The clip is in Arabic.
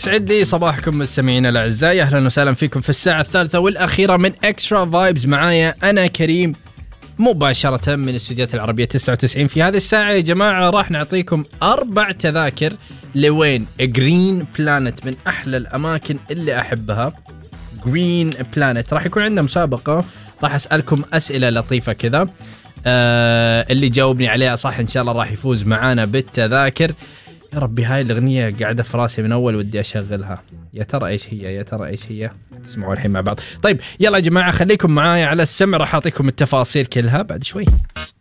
يسعد لي صباحكم مستمعينا الأعزاء، أهلا وسهلا فيكم في الساعة الثالثة والأخيرة من إكسترا فايبز. معايا أنا كريم مباشرة من استوديوهات العربية 99. في هذه الساعة يا جماعة راح نعطيكم 4 تذاكر لوين جرين بلانت، من أحلى الأماكن اللي أحبها. جرين بلانت راح يكون عندنا مسابقة، راح أسألكم أسئلة لطيفة كذا، اللي جاوبني عليها صح إن شاء الله راح يفوز معانا بالتذاكر. يا ربي هاي الأغنية قاعدة في راسي من أول، ودي أشغلها. يا ترى إيش هي تسمعوا الحين مع بعض. طيب يلا يا جماعة خليكم معايا على السمع، راح أعطيكم التفاصيل كلها بعد شوي.